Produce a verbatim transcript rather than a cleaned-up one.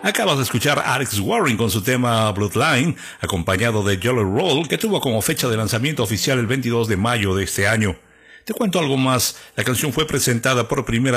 Acabas de escuchar a Alex Warren con su tema Bloodline, acompañado de Jelly Roll, que tuvo como fecha de lanzamiento oficial el veintidós de mayo de este año. Te cuento algo más. La canción fue presentada por primera